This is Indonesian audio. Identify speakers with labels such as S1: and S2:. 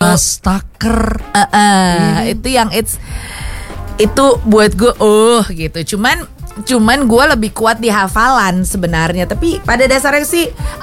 S1: Staker.
S2: Itu yang itu buat gue gitu. Cuman gue lebih kuat di hafalan sebenarnya. Tapi pada dasarnya sih